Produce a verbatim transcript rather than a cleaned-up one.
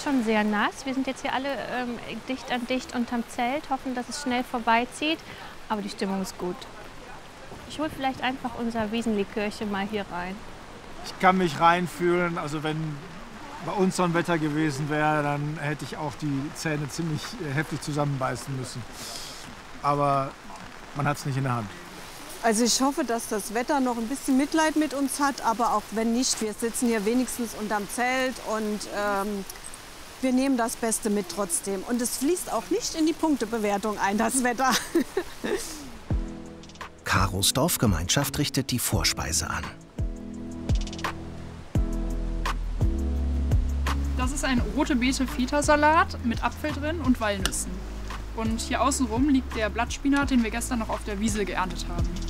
ist schon sehr nass. Wir sind jetzt hier alle ähm, dicht an dicht unterm Zelt, hoffen, dass es schnell vorbeizieht. Aber die Stimmung ist gut. Ich hole vielleicht einfach unser Wiesenlikörchen mal hier rein. Ich kann mich reinfühlen. Also wenn bei uns so ein Wetter gewesen wäre, dann hätte ich auch die Zähne ziemlich heftig zusammenbeißen müssen. Aber man hat es nicht in der Hand. Also ich hoffe, dass das Wetter noch ein bisschen Mitleid mit uns hat, aber auch wenn nicht, wir sitzen hier wenigstens unterm Zelt und ähm, wir nehmen das Beste mit trotzdem. Und es fließt auch nicht in die Punktebewertung ein, das Wetter. Karos Dorfgemeinschaft richtet die Vorspeise an. Das ist ein rote Beete Feta-Salat mit Apfel drin und Walnüssen. Und hier außenrum liegt der Blattspinat, den wir gestern noch auf der Wiese geerntet haben.